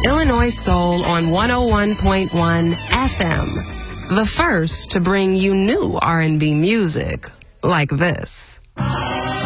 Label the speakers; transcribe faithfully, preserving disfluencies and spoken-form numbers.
Speaker 1: Illinois Soul on one oh one point one F M. The first to bring you new R and B music like this.